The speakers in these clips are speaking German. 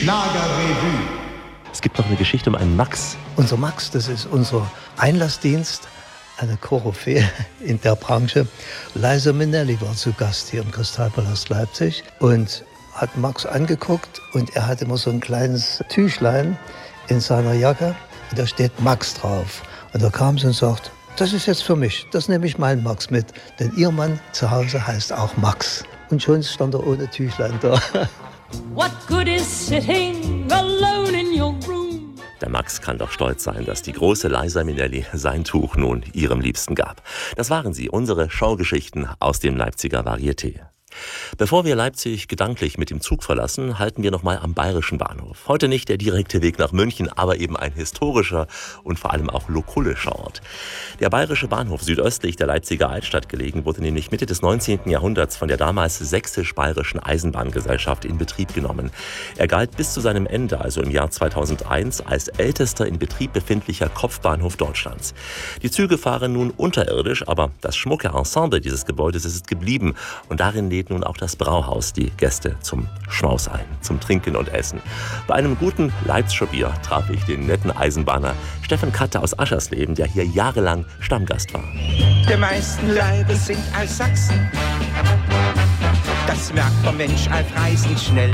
Schlagerrevue. Es gibt noch eine Geschichte um einen Max. Unser Max, das ist unser Einlassdienst, eine Koryphäe in der Branche. Liza Minnelli war zu Gast hier im Kristallpalast Leipzig und hat Max angeguckt und er hat immer so ein kleines Tüchlein in seiner Jacke. Da steht Max drauf. Und da kam sie und sagt, das ist jetzt für mich, das nehme ich meinen Max mit. Denn ihr Mann zu Hause heißt auch Max. Und schon stand er ohne Tüchlein da. What good is sitting alone in your room? Der Max kann doch stolz sein, dass die große Liza Minnelli sein Tuch nun ihrem Liebsten gab. Das waren sie, unsere Showgeschichten aus dem Leipziger Varieté. Bevor wir Leipzig gedanklich mit dem Zug verlassen, halten wir nochmal am Bayerischen Bahnhof. Heute nicht der direkte Weg nach München, aber eben ein historischer und vor allem auch lokulischer Ort. Der Bayerische Bahnhof, südöstlich der Leipziger Altstadt gelegen, wurde nämlich Mitte des 19. Jahrhunderts von der damals Sächsisch-Bayerischen Eisenbahngesellschaft in Betrieb genommen. Er galt bis zu seinem Ende, also im Jahr 2001, als ältester in Betrieb befindlicher Kopfbahnhof Deutschlands. Die Züge fahren nun unterirdisch, aber das schmucke Ensemble dieses Gebäudes ist geblieben und darin lädt nun auch das Brauhaus die Gäste zum Schmaus ein, zum Trinken und Essen. Bei einem guten Leipziger Bier traf ich den netten Eisenbahner Stefan Katte aus Aschersleben, der hier jahrelang Stammgast war. Die meisten Leute sind aus Sachsen. Das merkt der Mensch auf Reisen schnell.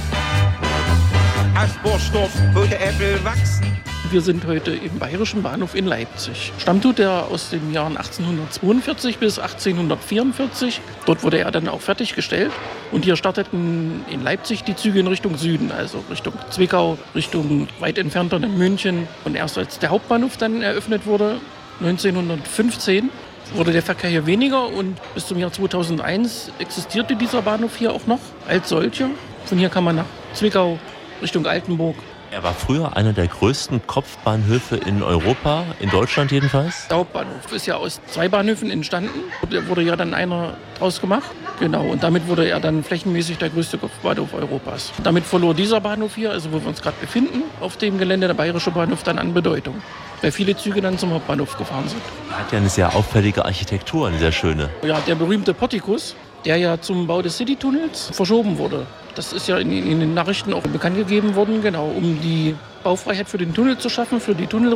Aus Borsdorf, wo die Äpfel wachsen. Wir sind heute im Bayerischen Bahnhof in Leipzig. Stammt tut er aus den Jahren 1842 bis 1844. Dort wurde er dann auch fertiggestellt. Und hier starteten in Leipzig die Züge in Richtung Süden, also Richtung Zwickau, Richtung weit entfernter München. Und erst als der Hauptbahnhof dann eröffnet wurde, 1915, wurde der Verkehr hier weniger. Und bis zum Jahr 2001 existierte dieser Bahnhof hier auch noch als solcher. Von hier kann man nach Zwickau, Richtung Altenburg. Er war früher einer der größten Kopfbahnhöfe in Europa, in Deutschland jedenfalls. Der Hauptbahnhof ist ja aus 2 Bahnhöfen entstanden. Da wurde ja dann einer draus gemacht. Genau, und damit wurde er dann flächenmäßig der größte Kopfbahnhof Europas. Damit verlor dieser Bahnhof hier, also wo wir uns gerade befinden, auf dem Gelände der Bayerische Bahnhof dann an Bedeutung. Weil viele Züge dann zum Hauptbahnhof gefahren sind. Er hat ja eine sehr auffällige Architektur, eine sehr schöne. Ja, der berühmte Portikus, der ja zum Bau des Citytunnels verschoben wurde. Das ist ja in den Nachrichten auch bekannt gegeben worden, genau, um die Baufreiheit für den Tunnel zu schaffen, für die Tunnel